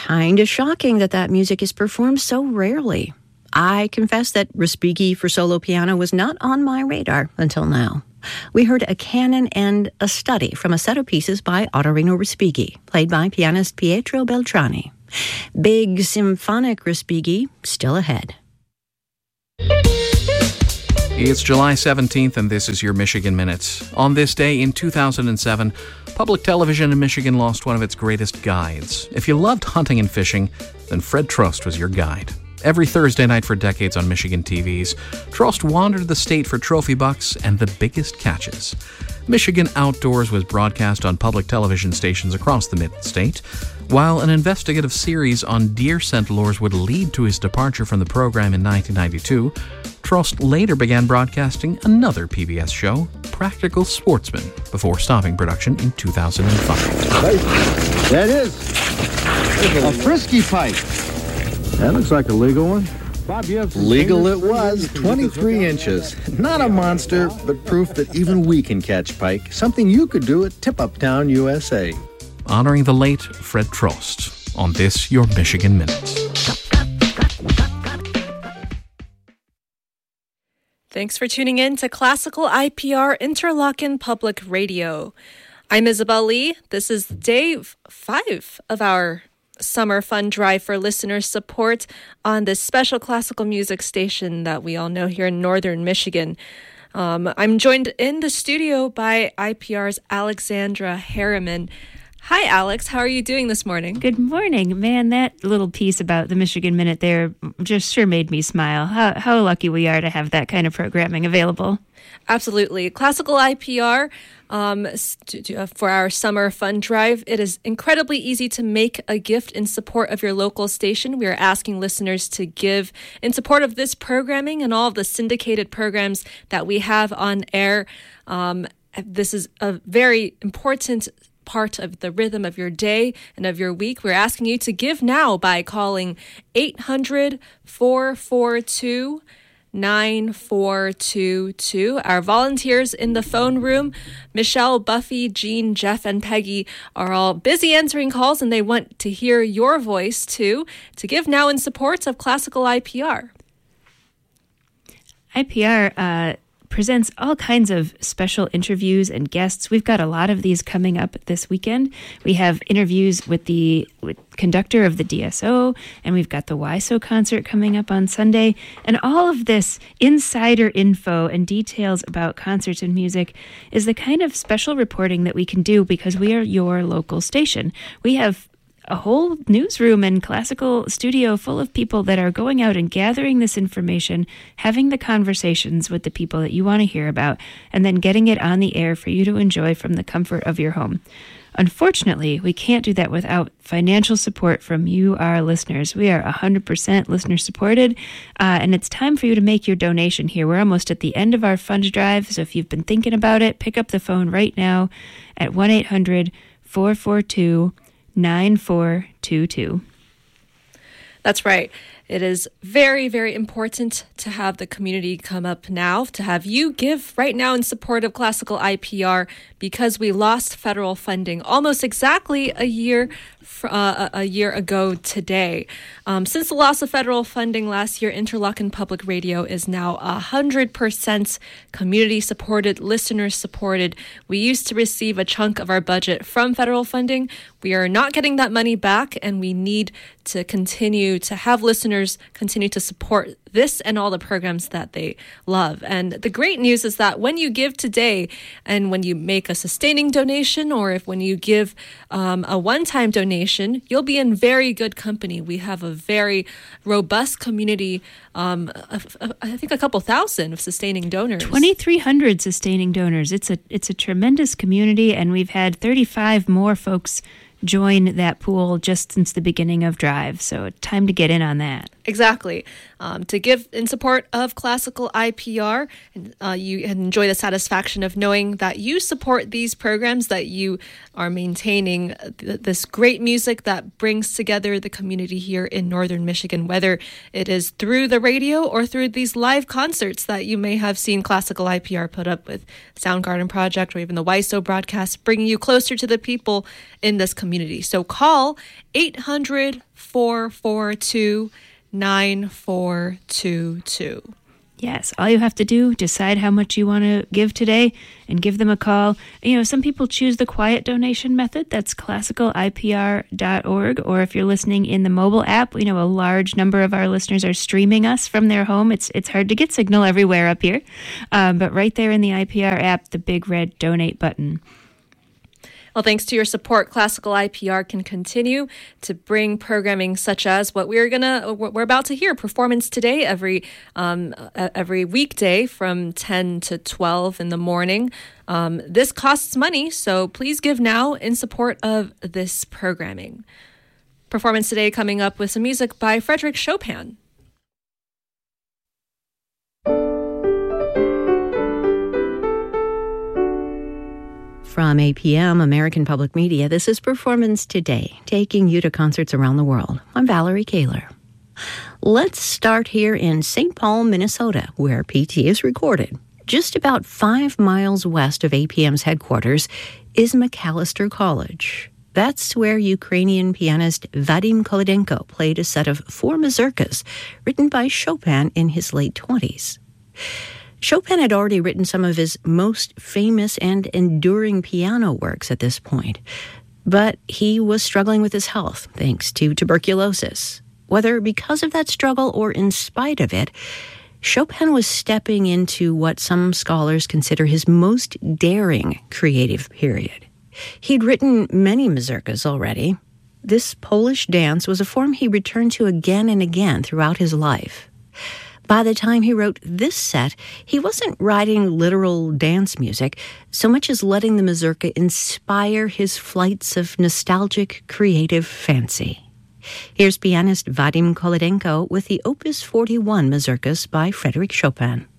kind of shocking that music is performed so rarely. I confess that Respighi for solo piano was not on my radar until now. We heard a canon and a study from a set of pieces by Ottorino Respighi, played by pianist Pietro Beltrami. Big symphonic Respighi still ahead. It's July 17th, and this is your Michigan Minute. On this day in 2007, public television in Michigan lost one of its greatest guides. If you loved hunting and fishing, then Fred Trost was your guide. Every Thursday night for decades on Michigan TVs, Trost wandered the state for trophy bucks and the biggest catches. Michigan Outdoors was broadcast on public television stations across the mid-state, while an investigative series on deer scent lures would lead to his departure from the program in 1992. Trost later began broadcasting another PBS show, Practical Sportsman, before stopping production in 2005. That is a frisky pike. That looks like a legal one. Bob, legal it was, 23 inches. Not a monster, but proof that even we can catch pike. Something you could do at Tip-Up Town, USA. Honoring the late Fred Trost on this, your Michigan Minute. Thanks for tuning in to Classical IPR Interlochen Public Radio. I'm Isabel Lee. This is day 5 of our summer fun drive for listener support on this special classical music station that we all know here in northern Michigan. I'm joined in the studio by IPR's Alexandra Harriman. Hi, Alex. How are you doing this morning? Good morning. Man, that little piece about the Michigan Minute there just sure made me smile. How lucky we are to have that kind of programming available. Absolutely. Classical IPR for our summer fun drive. It is incredibly easy to make a gift in support of your local station. We are asking listeners to give in support of this programming and all of the syndicated programs that we have on air. This is a very important part of the rhythm of your day and of your week. We're asking you to give now by calling 800-442-9422. Our volunteers in the phone room, Michelle, Buffy, Jean, Jeff, and Peggy, are all busy answering calls, and they want to hear your voice too, to give now in support of Classical IPR. IPR presents all kinds of special interviews and guests. We've got a lot of these coming up this weekend. We have interviews with the conductor of the DSO, and we've got the WISO concert coming up on Sunday. And all of this insider info and details about concerts and music is the kind of special reporting that we can do because we are your local station. We have a whole newsroom and classical studio full of people that are going out and gathering this information, having the conversations with the people that you want to hear about, and then getting it on the air for you to enjoy from the comfort of your home. Unfortunately, we can't do that without financial support from you, our listeners. We are 100% listener supported, and it's time for you to make your donation here. We're almost at the end of our fund drive, so if you've been thinking about it, pick up the phone right now at 1-800-442-9422. That's right. It is very, very important to have the community come up now, to have you give right now in support of Classical IPR because we lost federal funding almost exactly a year ago today. Since the loss of federal funding last year, Interlochen Public Radio is now 100% community-supported, listener-supported. We used to receive a chunk of our budget from federal funding. We are not getting that money back, and we need to continue to have listeners continue to support this and all the programs that they love. And the great news is that when you give today and when you make a sustaining donation or when you give a one-time donation, you'll be in very good company. We have a very robust community, I think a couple thousand of sustaining donors. 2,300 sustaining donors. It's a tremendous community, and we've had 35 more folks join that pool just since the beginning of Drive. So time to get in on that. Exactly. To give in support of classical IPR, you enjoy the satisfaction of knowing that you support these programs, that you are maintaining this great music that brings together the community here in Northern Michigan, whether it is through the radio or through these live concerts that you may have seen classical IPR put up with Soundgarden Project or even the WISO broadcast, bringing you closer to the people in this community. So call 800-442-9422. Yes, all you have to do, decide how much you want to give today and give them a call. Some people choose the quiet donation method. That's classicalipr.org. Or if you're listening in the mobile app, a large number of our listeners are streaming us from their home. It's hard to get signal everywhere up here. But right there in the IPR app, the big red donate button. Well, thanks to your support, Classical IPR can continue to bring programming such as what we're about to hear, Performance Today, every weekday from 10 to 12 in the morning. This costs money, so please give now in support of this programming. Performance Today coming up with some music by Frédéric Chopin. From APM, American Public Media, this is Performance Today, taking you to concerts around the world. I'm Valerie Kaler. Let's start here in St. Paul, Minnesota, where PT is recorded. Just about 5 miles west of APM's headquarters is Macalester College. That's where Ukrainian pianist Vadim Kolodenko played a set of 4 mazurkas written by Chopin in his late 20s. Chopin had already written some of his most famous and enduring piano works at this point, but he was struggling with his health thanks to tuberculosis. Whether because of that struggle or in spite of it, Chopin was stepping into what some scholars consider his most daring creative period. He'd written many mazurkas already. This Polish dance was a form he returned to again and again throughout his life. By the time he wrote this set, he wasn't writing literal dance music so much as letting the mazurka inspire his flights of nostalgic, creative fancy. Here's pianist Vadim Kolodenko with the Opus 41 mazurkas by Frédéric Chopin.